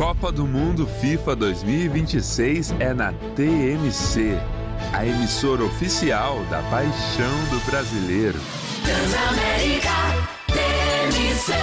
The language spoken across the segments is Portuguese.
Copa do Mundo FIFA 2026 é na TMC, a emissora oficial da paixão do brasileiro. Transamérica, TMC.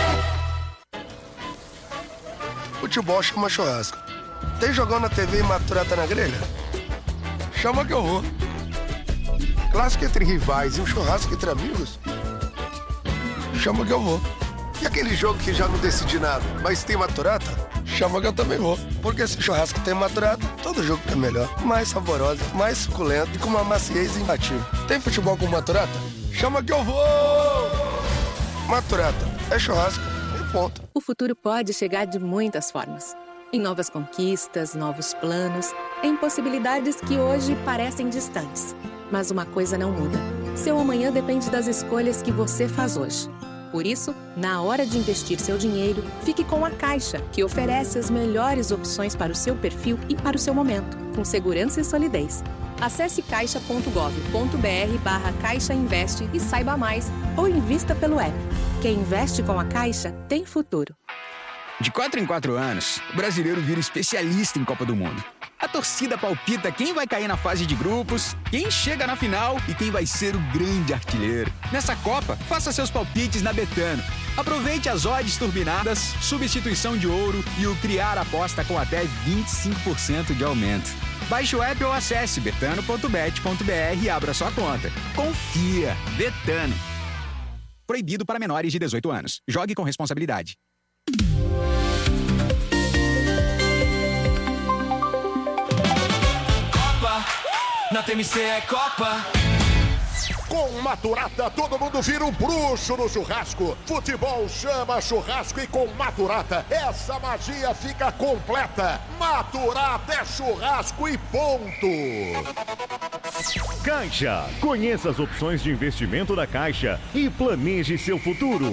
Futebol chama churrasco. Tem jogão na TV e maturata na grelha? Chama que eu vou. Clássico entre rivais e um churrasco entre amigos? Chama que eu vou. E aquele jogo que já não decidi nada, mas tem maturata? Chama que eu também vou. Porque se churrasco tem maturata, todo jogo é melhor. Mais saborosa, mais suculento e com uma maciez imbatível. Tem futebol com maturata? Chama que eu vou! Maturata é churrasco e ponto. O futuro pode chegar de muitas formas. Em novas conquistas, novos planos, em possibilidades que hoje parecem distantes. Mas uma coisa não muda. Seu amanhã depende das escolhas que você faz hoje. Por isso, na hora de investir seu dinheiro, fique com a Caixa, que oferece as melhores opções para o seu perfil e para o seu momento, com segurança e solidez. Acesse caixa.gov.br/Caixa Investe e saiba mais, ou invista pelo app. Quem investe com a Caixa tem futuro. De 4 em 4 anos, o brasileiro vira especialista em Copa do Mundo. A torcida palpita quem vai cair na fase de grupos, quem chega na final e quem vai ser o grande artilheiro. Nessa Copa, faça seus palpites na Betano. Aproveite as odds turbinadas, substituição de ouro e o criar aposta com até 25% de aumento. Baixe o app ou acesse betano.bet.br e abra sua conta. Confia! Betano. Proibido para menores de 18 anos. Jogue com responsabilidade. Na TMC é Copa. Com Maturata, todo mundo vira um bruxo no churrasco. Futebol chama churrasco e com Maturata, essa magia fica completa. Maturata é churrasco e ponto. Caixa. Conheça as opções de investimento da Caixa e planeje seu futuro.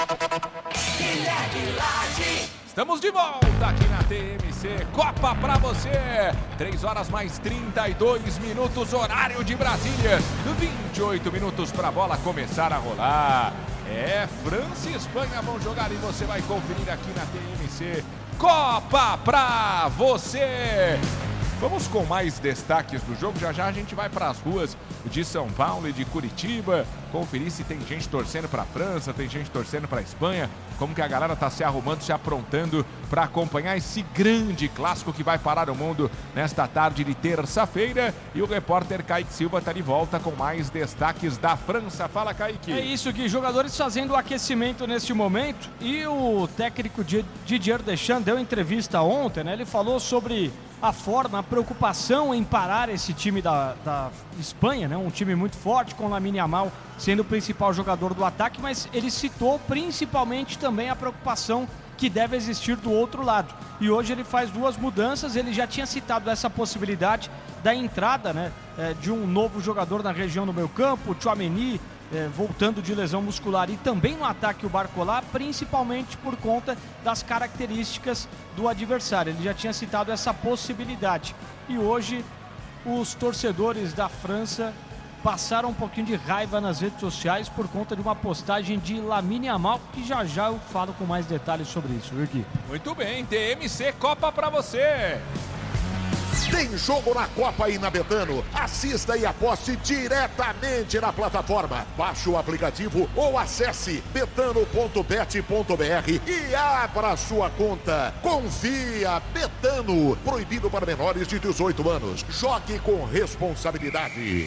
Estamos de volta aqui na TMC, Copa pra você, 3 horas mais 32 minutos, horário de Brasília, 28 minutos pra bola começar a rolar. França e Espanha vão jogar e você vai conferir aqui na TMC, Copa pra você. Vamos com mais destaques do jogo, já a gente vai para as ruas de São Paulo e de Curitiba, conferir se tem gente torcendo para a França, tem gente torcendo para a Espanha, como que a galera tá se arrumando, se aprontando para acompanhar esse grande clássico que vai parar o mundo nesta tarde de terça-feira. E o repórter Kaique Silva tá de volta com mais destaques da França. Fala, Kaique. É isso, que jogadores fazendo o aquecimento neste momento, e o técnico Didier Deschamps deu entrevista ontem, né? Ele falou sobre a forma, a preocupação em parar esse time da Espanha, né? Um time muito forte, com Lamine Yamal sendo o principal jogador do ataque, mas ele citou principalmente também a preocupação que deve existir do outro lado. E hoje ele faz 2 mudanças. Ele já tinha citado essa possibilidade da entrada, né, de um novo jogador na região do meio-campo, o Tchouaméni, voltando de lesão muscular, e também no ataque o Barcola, principalmente por conta das características do adversário. Ele já tinha citado essa possibilidade. E hoje os torcedores da França passaram um pouquinho de raiva nas redes sociais por conta de uma postagem de Lamine Yamal, que já eu falo com mais detalhes sobre isso, viu, Gui? Muito bem, TMC Copa pra você. Tem jogo na Copa e na Betano. Assista e aposte diretamente na plataforma. Baixe o aplicativo ou acesse betano.bet.br e abra sua conta. Confia, Betano. Proibido para menores de 18 anos. Jogue com responsabilidade.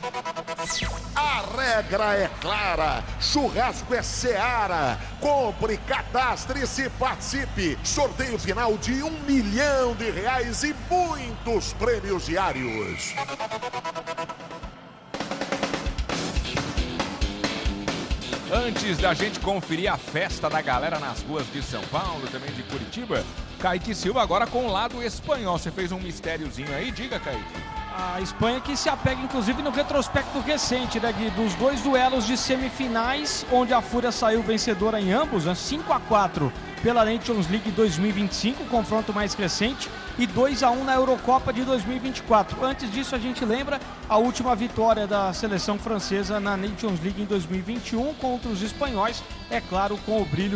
A regra é clara. Churrasco é Seara. Compre, cadastre-se, participe. Sorteio final de R$1 milhão e muitos prêmios diários. Antes da gente conferir a festa da galera nas ruas de São Paulo, também de Curitiba, Kaique Silva agora com o lado espanhol. Você fez um mistériozinho aí, diga, Kaique. A Espanha que se apega inclusive no retrospecto recente, né, Gui, dos 2 duelos de semifinais, onde a Fúria saiu vencedora em ambos, né, 5-4 pela Nations League 2025, confronto mais recente, e 2-1 na Eurocopa de 2024. Antes disso, a gente lembra a última vitória da seleção francesa na Nations League em 2021 contra os espanhóis, é claro, com o brilho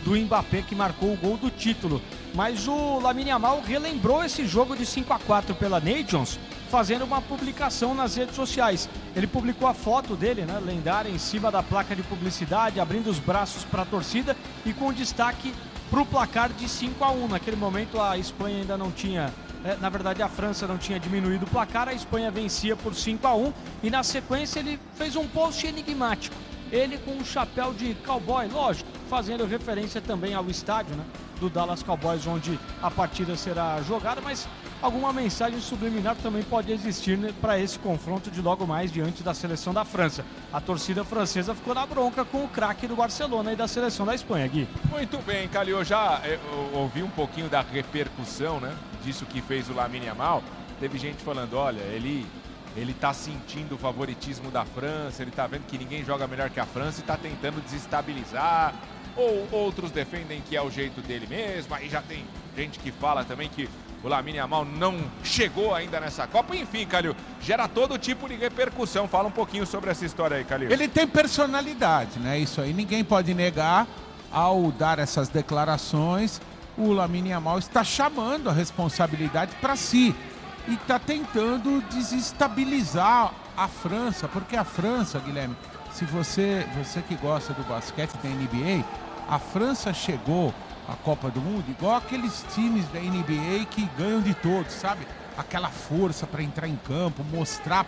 do Mbappé, que marcou o gol do título. Mas o Lamine Yamal relembrou esse jogo de 5-4 pela Nations, fazendo uma publicação nas redes sociais. Ele publicou a foto dele, né, lendária, em cima da placa de publicidade, abrindo os braços para a torcida e com destaque para o placar de 5-1. Naquele momento a Espanha ainda não tinha, na verdade a França não tinha diminuído o placar, a Espanha vencia por 5-1 e na sequência ele fez um post enigmático. Ele com um chapéu de cowboy, lógico, fazendo referência também ao estádio, né, do Dallas Cowboys, onde a partida será jogada, mas alguma mensagem subliminar também pode existir, né, para esse confronto de logo mais diante da seleção da França. A torcida francesa ficou na bronca com o craque do Barcelona e da seleção da Espanha, Gui. Muito bem, Calil, já ouvi um pouquinho da repercussão, né, disso que fez o Lamine Yamal. Teve gente falando, olha, ele tá sentindo o favoritismo da França, ele tá vendo que ninguém joga melhor que a França e tá tentando desestabilizar. Ou outros defendem que é o jeito dele mesmo. Aí já tem gente que fala também que o Lamine Yamal não chegou ainda nessa Copa. Enfim, Calil, gera todo tipo de repercussão. Fala um pouquinho sobre essa história aí, Calil. Ele tem personalidade, né? Isso aí ninguém pode negar. Ao dar essas declarações, o Lamine Yamal está chamando a responsabilidade para si. E está tentando desestabilizar a França, porque a França, Guilherme, se você que gosta do basquete da NBA, a França chegou à Copa do Mundo igual aqueles times da NBA que ganham de todos, sabe? Aquela força para entrar em campo, mostrar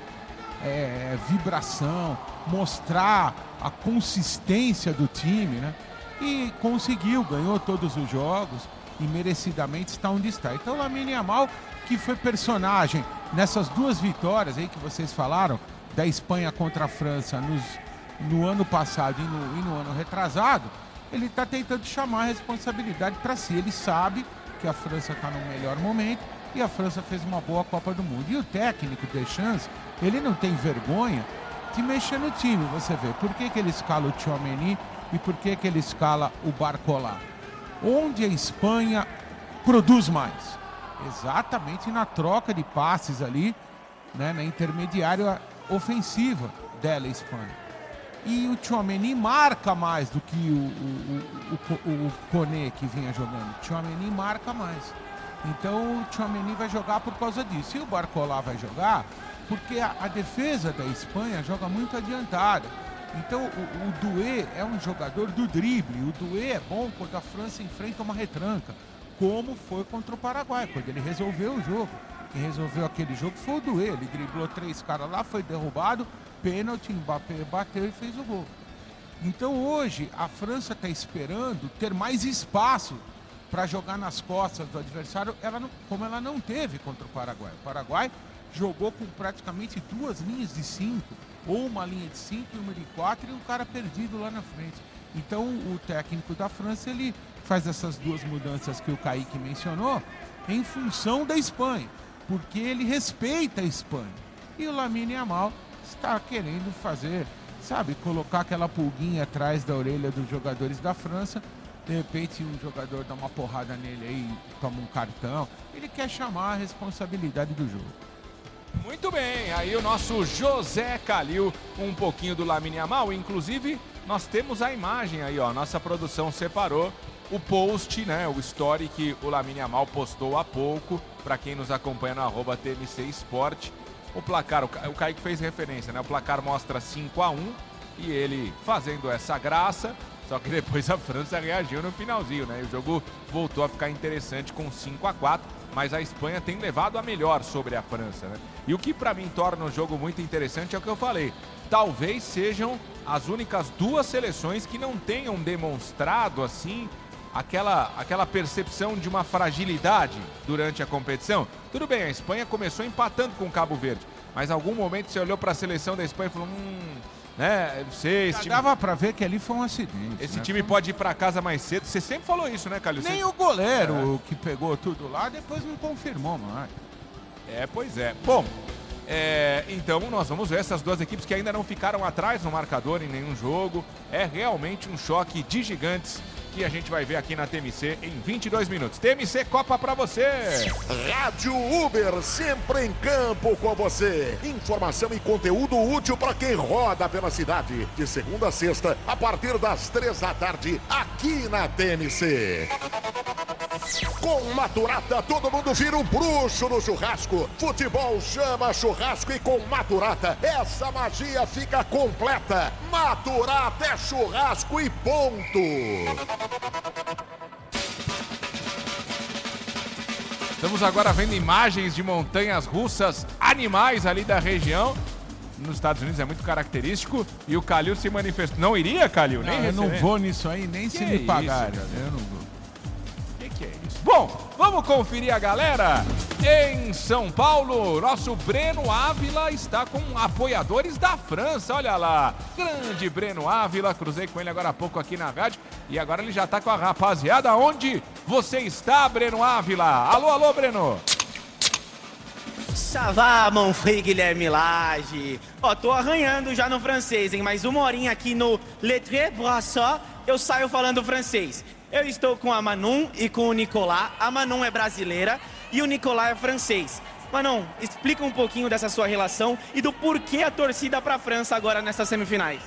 vibração, mostrar a consistência do time, né? E conseguiu, ganhou todos os jogos e merecidamente está onde está. Então o Lamine Yamal, que foi personagem nessas duas vitórias aí que vocês falaram, da Espanha contra a França no ano passado e no ano retrasado, ele está tentando chamar a responsabilidade para si. Ele sabe que a França está no melhor momento e a França fez uma boa Copa do Mundo. E o técnico Deschamps, ele não tem vergonha de mexer no time, você vê. Por que ele escala o Tchouaméni e por que ele escala o Barcola? Onde a Espanha produz mais? Exatamente na troca de passes ali, né, na intermediária ofensiva dela, a Espanha. E o Tchouaméni marca mais do que o Koné que vinha jogando. O Tchouaméni marca mais. Então o Tchouaméni vai jogar por causa disso. E o Barcola vai jogar porque a defesa da Espanha joga muito adiantada. Então o Doué é um jogador do drible. O Doué é bom quando a França enfrenta uma retranca, como foi contra o Paraguai, quando ele resolveu o jogo. Quem resolveu aquele jogo foi o Doué. Ele driblou 3 caras lá, foi derrubado, pênalti, Mbappé bateu e fez o gol. Então hoje a França está esperando ter mais espaço para jogar nas costas do adversário, como ela não teve contra o Paraguai. O Paraguai jogou com praticamente 2 linhas de 5, ou uma linha de 5 e uma de 4, e um cara perdido lá na frente. Então o técnico da França, ele faz essas 2 mudanças que o Kaique mencionou em função da Espanha, porque ele respeita a Espanha. E o Lamine Yamal está querendo fazer, sabe, colocar aquela pulguinha atrás da orelha dos jogadores da França. De repente um jogador dá uma porrada nele aí, toma um cartão. Ele quer chamar a responsabilidade do jogo. Muito bem, aí o nosso José Calil, um pouquinho do Lamine Yamal. Inclusive, nós temos a imagem aí, ó. Nossa produção separou o post, né? O story que o Lamine Yamal postou há pouco. Para quem nos acompanha no @TMC Sport. O placar, o Kaique fez referência, né? O placar mostra 5-1 e ele fazendo essa graça. Só que depois a França reagiu no finalzinho, né? E o jogo voltou a ficar interessante com 5-4. Mas a Espanha tem levado a melhor sobre a França, né? E o que para mim torna o jogo muito interessante é o que eu falei. Talvez sejam as únicas 2 seleções que não tenham demonstrado, assim, aquela percepção de uma fragilidade durante a competição. Tudo bem, a Espanha começou empatando com o Cabo Verde, mas em algum momento você olhou para a seleção da Espanha e falou, né, não sei, esse time... Dava para ver que ali foi um acidente. Esse time pode ir para casa mais cedo. Você sempre falou isso, né, Calil? Nem o goleiro que pegou tudo lá, depois não confirmou mais. Pois é. Bom, então nós vamos ver essas 2 equipes que ainda não ficaram atrás no marcador em nenhum jogo. É realmente um choque de gigantes que a gente vai ver aqui na TMC em 22 minutos. TMC Copa pra você. Rádio Uber, sempre em campo com você. Informação e conteúdo útil para quem roda pela cidade. De segunda a sexta, a partir das 3 da tarde, aqui na TMC. Com Maturata, todo mundo vira um bruxo no churrasco. Futebol chama churrasco e com Maturata, essa magia fica completa. Maturata é churrasco e ponto. Estamos agora vendo imagens de montanhas russas, animais ali da região. Nos Estados Unidos é muito característico. E o Calil se manifestou. Não iria, Calil? Nem eu não vou nisso aí, nem se me pagarem. Eu não vou. Que é isso? Bom, vamos conferir a galera. Em São Paulo, nosso Breno Ávila está com apoiadores da França. Olha lá, grande Breno Ávila. Cruzei com ele agora há pouco aqui na rádio. E agora ele já está com a rapaziada. Onde você está, Breno Ávila? Alô, alô, Breno. Ça va, mon frère Guilherme Lage. Ó, tô arranhando já no francês, hein? Mas uma horinha aqui no Le Très Brassard, eu saio falando francês. Eu estou com a Manon e com o Nicolas. A Manon é brasileira e o Nicolas é francês. Manon, explica um pouquinho dessa sua relação e do porquê a torcida pra França agora nessas semifinais.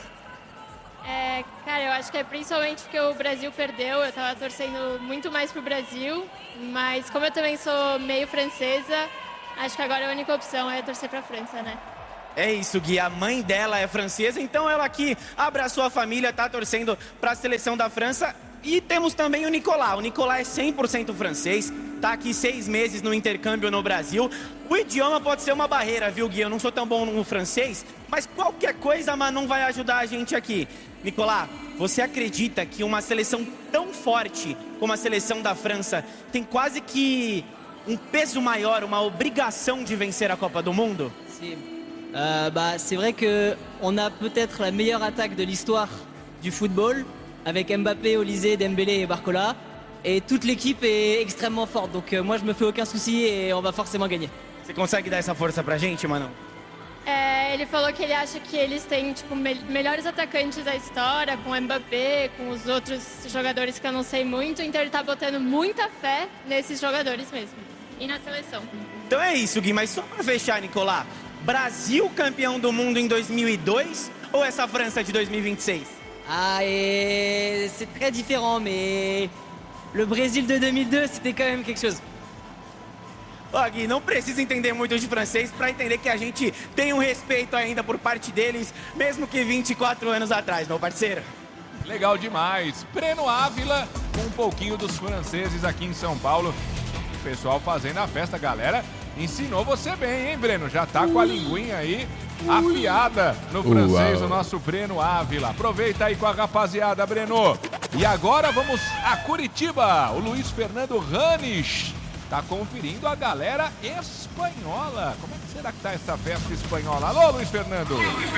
Cara, eu acho que é principalmente porque o Brasil perdeu. Eu tava torcendo muito mais pro Brasil, mas como eu também sou meio francesa, acho que agora a única opção é torcer pra França, né? É isso, Gui. A mãe dela é francesa, então ela aqui abraçou a família, tá torcendo pra seleção da França. E temos também o Nicolas. O Nicolas é 100% francês, tá aqui 6 meses no intercâmbio no Brasil. O idioma pode ser uma barreira, viu, Gui? Eu não sou tão bom no francês, mas qualquer coisa a Manon vai ajudar a gente aqui. Nicolas, você acredita que uma seleção tão forte como a seleção da França tem quase que um peso maior, uma obrigação de vencer a Copa do Mundo? Sim. C'est vrai qu'on a peut-être la meilleure attaque de l'histoire du football, avec Mbappé, Olysée, Dembélé et Barcola. Et toute l'équipe est extrêmement forte. Donc moi, je me fais aucun souci et on va forcément gagner. Você consegue dar essa força pra gente, Manon? Ele falou que ele acha que eles têm tipo, melhores atacantes da história, com o Mbappé, com os outros jogadores que eu não sei muito. Então ele tá botando muita fé nesses jogadores mesmo. E na seleção. Então é isso, Gui. Mas só pra fechar, Nicolas. Brasil campeão do mundo em 2002 ou essa França de 2026? C'est très différent, mais le Brésil de 2002, c'était quand même quelque chose. Ó, Gui, não precisa entender muito de francês para entender que a gente tem um respeito ainda por parte deles, mesmo que 24 anos atrás, meu parceiro. Legal demais. Breno Ávila com um pouquinho dos franceses aqui em São Paulo. O pessoal fazendo a festa, galera. Ensinou você bem, hein, Breno? Já tá com a linguinha aí afiada no francês, o nosso Breno Ávila. Aproveita aí com a rapaziada, Breno. E agora vamos a Curitiba. O Luiz Fernando Ranes tá conferindo a galera espanhola. Como é que será que tá essa festa espanhola? Alô, Luiz Fernando.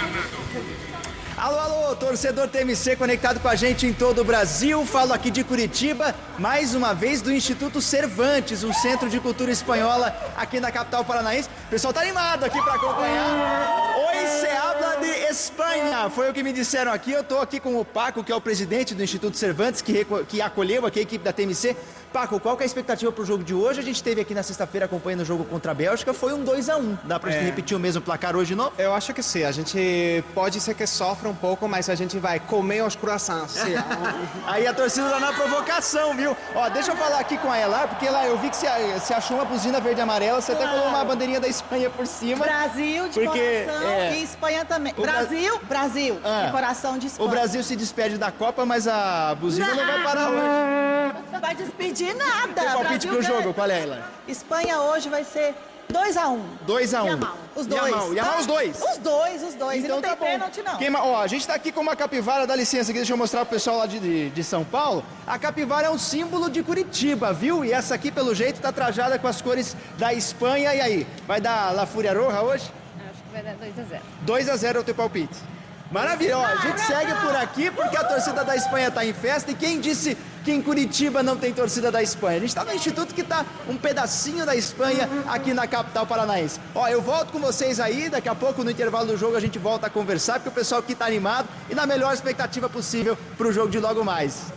Alô, alô, torcedor TMC conectado com a gente em todo o Brasil. Falo aqui de Curitiba, mais uma vez do Instituto Cervantes, um centro de cultura espanhola aqui na capital paranaense. O pessoal tá animado aqui para acompanhar. Oi, se habla de Espanha. Foi o que me disseram aqui. Eu tô aqui com o Paco, que é o presidente do Instituto Cervantes, que acolheu aqui a equipe da TMC. Paco, qual que é a expectativa pro jogo de hoje? A gente esteve aqui na sexta-feira acompanhando o jogo contra a Bélgica, foi um 2-1. Dá pra gente repetir o mesmo placar hoje de novo? Eu acho que sim, a gente pode ser que sofra um pouco, mas a gente vai comer os croissants. Aí a torcida tá na provocação, viu? Ó, deixa eu falar aqui com a Ela, porque lá eu vi que você achou uma buzina verde e amarela, você até colocou uma bandeirinha da Espanha por cima. Brasil de coração e Espanha também. Brasil, de coração de Espanha. O Brasil se despede da Copa, mas a buzina não vai parar hoje. Não vai despedir nada. O palpite pro jogo, qual é, Ela? Espanha hoje vai ser 2-1. 2-1. Os dois. Yamal os dois? Os dois. Então e não tem pênalti, não. Ó, a gente tá aqui com uma capivara, dá licença aqui, deixa eu mostrar pro pessoal lá de São Paulo. A capivara é um símbolo de Curitiba, viu? E essa aqui, pelo jeito, tá trajada com as cores da Espanha. E aí, vai dar La Fúria Roja hoje? Acho que vai dar 2-0. 2-0 é o teu palpite. Maravilha, ó, a gente segue por aqui porque a torcida da Espanha tá em festa. E quem disse que em Curitiba não tem torcida da Espanha? A gente tá no instituto que tá um pedacinho da Espanha aqui na capital paranaense. Ó, eu volto com vocês aí, daqui a pouco no intervalo do jogo a gente volta a conversar, porque o pessoal aqui tá animado e na melhor expectativa possível pro jogo de logo mais.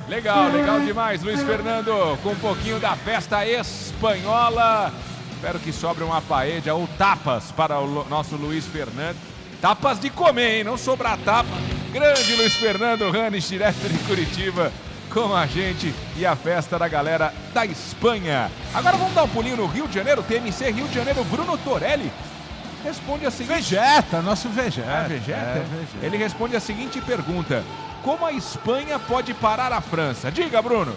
Legal demais, Luiz Fernando, com um pouquinho da festa espanhola. Espero que sobre uma paella ou tapas para o nosso Luiz Fernando. Tapas de comer, hein? Não sobrar tapa. Grande Luiz Fernando Ranes, direto de Curitiba, com a gente e a festa da galera da Espanha. Agora vamos dar um pulinho no Rio de Janeiro, TMC Rio de Janeiro, Bruno Torelli responde a seguinte... Nosso Vegeta. Vegeta. Ele responde a seguinte pergunta: como a Espanha pode parar a França? Diga, Bruno.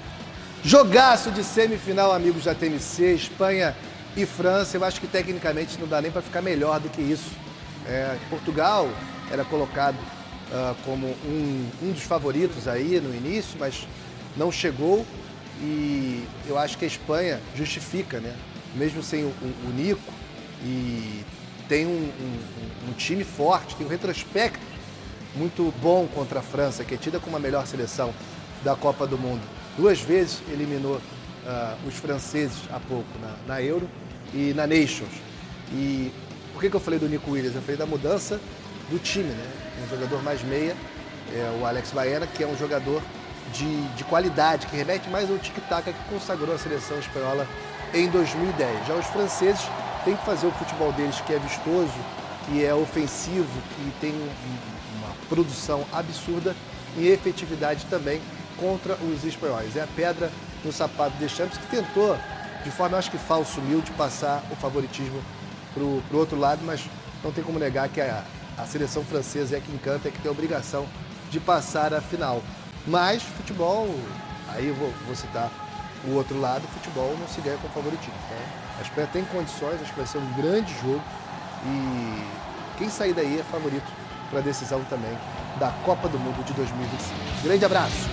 Jogaço de semifinal, amigos da TMC, Espanha e França. Eu acho que tecnicamente não dá nem para ficar melhor do que isso. Portugal era colocado como um dos favoritos aí no início, mas não chegou. E eu acho que a Espanha justifica, né? Mesmo sem o Nico, e tem um time forte, tem um retrospecto muito bom contra a França, que é tida como a melhor seleção da Copa do Mundo. 2 vezes eliminou os franceses há pouco na Euro e na Nations. E por que eu falei do Nico Williams? Eu falei da mudança do time, né? Um jogador mais meia, o Alex Baena, que é um jogador de qualidade, que remete mais ao tic-tac que consagrou a seleção espanhola em 2010. Já os franceses têm que fazer o futebol deles, que é vistoso, que é ofensivo, que tem uma produção absurda e efetividade também contra os espanhóis. É a pedra no sapato de Deschamps, que tentou, de forma, acho que falso, humilde, passar o favoritismo para o outro lado, mas não tem como negar que a seleção francesa é que encanta, é que tem a obrigação de passar a final. Mas futebol, aí eu vou citar o outro lado, futebol não se ganha com favoritismo. Tá? A Espanha tem condições, acho que vai ser um grande jogo e quem sair daí é favorito para a decisão também da Copa do Mundo de 2025. Grande abraço!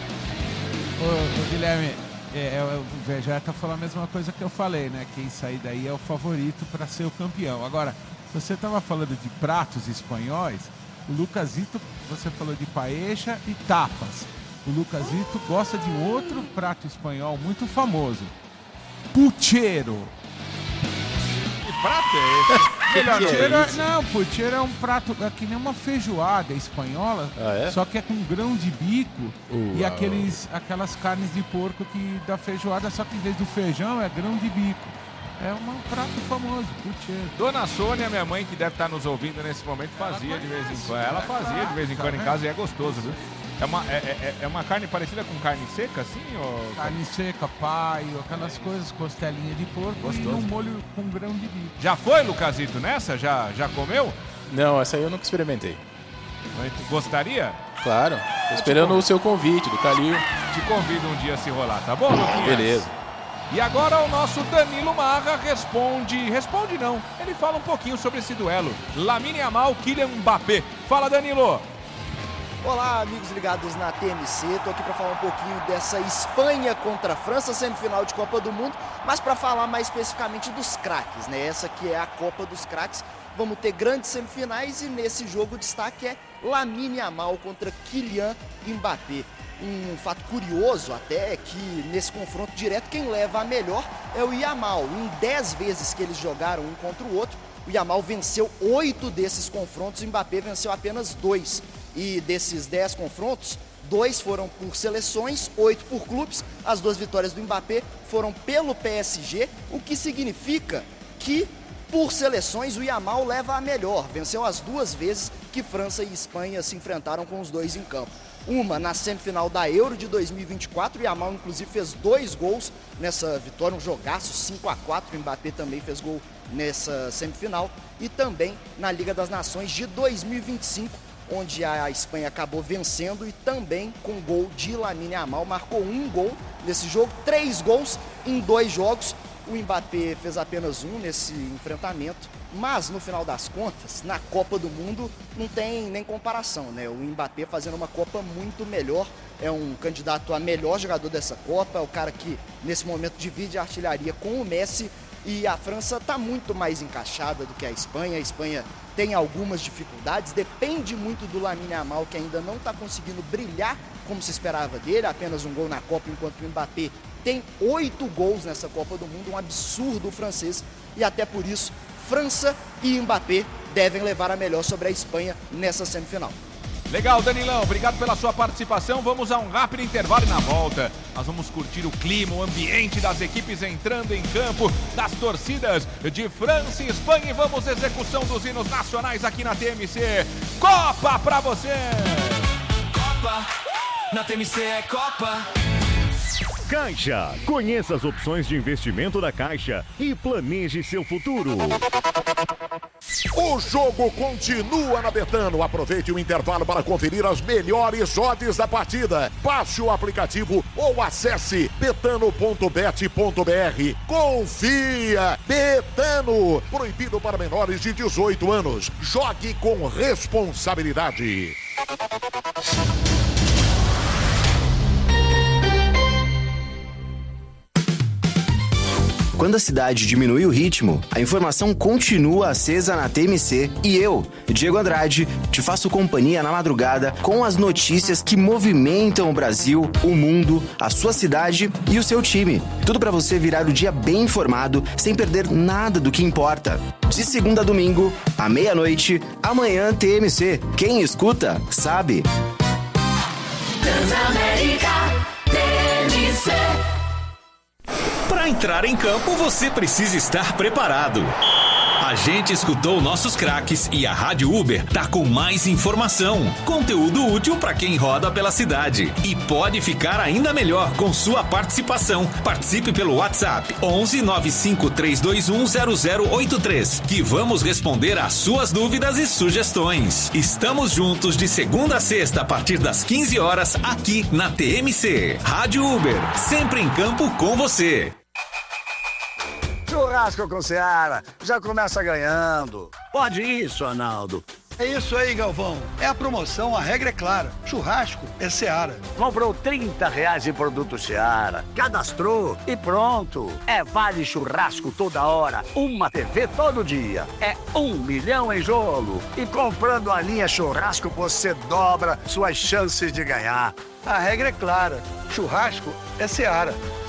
Ô Guilherme, o Vegeta falou a mesma coisa que eu falei, né? Quem sair daí é o favorito para ser o campeão. Agora, você estava falando de pratos espanhóis, o Lucasito, você falou de paella e tapas. O Lucasito gosta de um outro prato espanhol muito famoso, puchero. Que prato é esse? Puchero é um prato, é que nem uma feijoada espanhola, só que é com grão de bico e aquelas carnes de porco que da feijoada, só que em vez do feijão é grão de bico. É um prato famoso, puchero. Dona Sônia, minha mãe, que deve estar nos ouvindo nesse momento, fazia de vez em quando. Ela fazia de vez em quando em casa e é gostoso, viu? É uma carne parecida com carne seca, assim? Ou... Carne seca, paio, aquelas coisas, costelinha de porco. Gostoso. E um molho com grão de bico. Já foi, Lucasito, nessa? Já comeu? Não, essa aí eu nunca experimentei. Mas tu gostaria? Claro, tô esperando o seu convite, do Calil. Te convido um dia a se rolar, tá bom, Luquinhas? Beleza. E agora o nosso Danilo Marra responde não, ele fala um pouquinho sobre esse duelo. Lamine Yamal, Kylian Mbappé. Fala, Danilo! Olá, amigos ligados na TMC, tô aqui para falar um pouquinho dessa Espanha contra a França, semifinal de Copa do Mundo, mas para falar mais especificamente dos craques, né? Essa que é a Copa dos Craques. Vamos ter grandes semifinais e nesse jogo o destaque é Lamine Yamal contra Kylian Mbappé. Um fato curioso até é que nesse confronto direto quem leva a melhor é o Yamal. Em 10 vezes que eles jogaram um contra o outro, o Yamal venceu 8 desses confrontos, o Mbappé venceu apenas 2. E desses 10 confrontos, 2 foram por seleções, 8 por clubes. As 2 vitórias do Mbappé foram pelo PSG, o que significa que por seleções o Yamal leva a melhor. Venceu as 2 vezes que França e Espanha se enfrentaram com os dois em campo. Uma na semifinal da Euro de 2024, o Yamal inclusive fez 2 gols nessa vitória, um jogaço 5-4, o Mbappé também fez gol nessa semifinal. E também na Liga das Nações de 2025, onde a Espanha acabou vencendo e também com gol de Lamine Yamal, marcou 1 gol nesse jogo, 3 gols em 2 jogos. O Mbappé fez apenas 1 nesse enfrentamento, mas no final das contas, na Copa do Mundo, não tem nem comparação, né? O Mbappé fazendo uma Copa muito melhor, é um candidato a melhor jogador dessa Copa, é o cara que nesse momento divide a artilharia com o Messi, e a França está muito mais encaixada do que a Espanha tem algumas dificuldades, depende muito do Lamine Yamal, que ainda não está conseguindo brilhar como se esperava dele, apenas 1 gol na Copa, enquanto o Mbappé tem 8 gols nessa Copa do Mundo, um absurdo francês, e até por isso, França e Mbappé devem levar a melhor sobre a Espanha nessa semifinal. Legal, Danilão, obrigado pela sua participação. Vamos a um rápido intervalo e na volta nós vamos curtir o clima, o ambiente das equipes entrando em campo, das torcidas de França e Espanha. E vamos à execução dos hinos nacionais aqui na TMC. Copa pra você! Copa, na TMC é Copa. Caixa. Conheça as opções de investimento da Caixa e planeje seu futuro. O jogo continua na Betano. Aproveite o intervalo para conferir as melhores odds da partida. Baixe o aplicativo ou acesse betano.bet.br. Confia! Betano. Proibido para menores de 18 anos. Jogue com responsabilidade. Quando a cidade diminui o ritmo, a informação continua acesa na TMC e eu, Diego Andrade, te faço companhia na madrugada com as notícias que movimentam o Brasil, o mundo, a sua cidade e o seu time. Tudo para você virar o dia bem informado, sem perder nada do que importa. De segunda a domingo, à meia-noite, amanhã TMC. Quem escuta, sabe. Transamérica TMC. Para entrar em campo, você precisa estar preparado. A gente escutou nossos craques e a Rádio Uber tá com mais informação, conteúdo útil para quem roda pela cidade. E pode ficar ainda melhor com sua participação. Participe pelo WhatsApp 11 95 321 0083, que vamos responder às suas dúvidas e sugestões. Estamos juntos de segunda a sexta a partir das 15 horas aqui na TMC. Rádio Uber, sempre em campo com você. Churrasco com Seara, já começa ganhando. Pode isso, Arnaldo. É isso aí, Galvão. É a promoção, a regra é clara. Churrasco é Seara. Comprou R$30 em produto Seara, cadastrou e pronto. É vale churrasco toda hora, uma TV todo dia. É 1 milhão em jogo. E comprando a linha churrasco, você dobra suas chances de ganhar. A regra é clara. Churrasco é Seara.